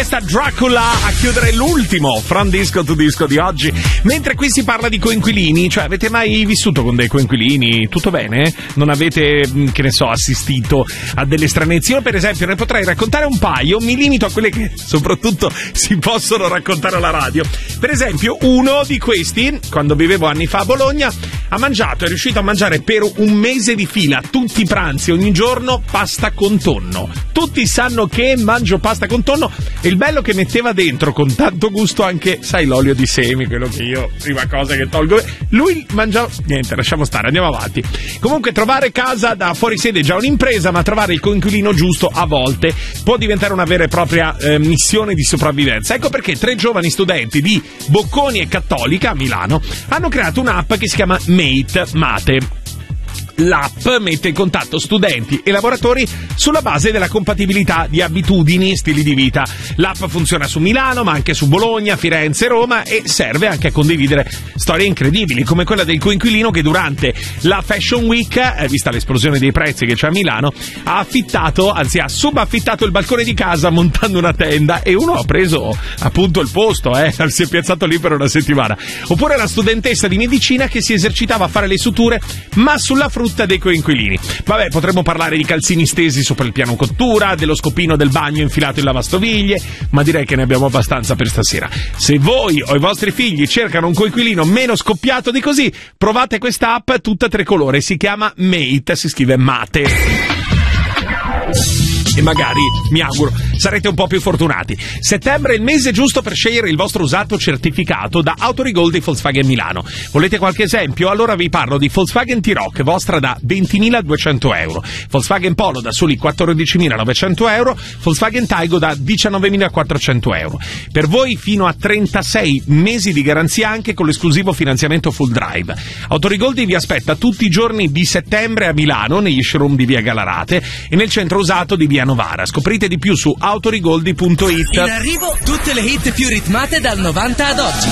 Questa Dracula a chiudere l'ultimo From Disco to Disco di oggi. Mentre qui si parla di coinquilini, cioè avete mai vissuto con dei coinquilini? Tutto bene? Non avete, che ne so, assistito a delle stranezze? Io per esempio ne potrei raccontare un paio, mi limito a quelle che soprattutto si possono raccontare alla radio. Per esempio uno di questi, quando vivevo anni fa a Bologna, è riuscito a mangiare per un mese di fila tutti i pranzi, ogni giorno pasta con tonno. Tutti sanno che mangio pasta con tonno, e il bello che metteva dentro con tanto gusto anche, sai, l'olio di semi, quello che io prima cosa che tolgo. Lui mangiava, niente, lasciamo stare, andiamo avanti. Comunque trovare casa da fuori sede è già un'impresa, ma trovare il coinquilino giusto a volte può diventare una vera e propria missione di sopravvivenza. Ecco perché 3 giovani studenti di Bocconi e Cattolica a Milano hanno creato un'app che si chiama Mate. L'app mette in contatto studenti e lavoratori sulla base della compatibilità di abitudini e stili di vita. L'app funziona su Milano, ma anche su Bologna, Firenze, Roma, e serve anche a condividere storie incredibili, come quella del coinquilino che durante la Fashion Week, vista l'esplosione dei prezzi che c'è a Milano, ha subaffittato il balcone di casa montando una tenda, e uno ha preso appunto il posto, si è piazzato lì per una settimana. Oppure la studentessa di medicina che si esercitava a fare le suture, ma sulla frutta dei coinquilini. Vabbè, potremmo parlare di calzini stesi sopra il piano cottura, dello scopino del bagno infilato in lavastoviglie, ma direi che ne abbiamo abbastanza per stasera. Se voi o i vostri figli cercano un coinquilino meno scoppiato di così, provate questa app tutta tricolore, si chiama Mate, si scrive Mate. E magari, mi auguro, sarete un po' più fortunati. Settembre è il mese giusto per scegliere il vostro usato certificato da Autorigol di Volkswagen Milano. Volete qualche esempio? Allora vi parlo di Volkswagen T-Roc, vostra da 20.200 euro, Volkswagen Polo da soli 14.900 euro, Volkswagen Taigo da 19.400 euro. Per voi fino a 36 mesi di garanzia anche con l'esclusivo finanziamento full drive. Autorigoldi vi aspetta tutti i giorni di settembre a Milano, negli showroom di via Galarate e nel centro usato di via Novara. Scoprite di più su autorigoldi.it. In arrivo tutte le hit più ritmate dal 90 ad oggi.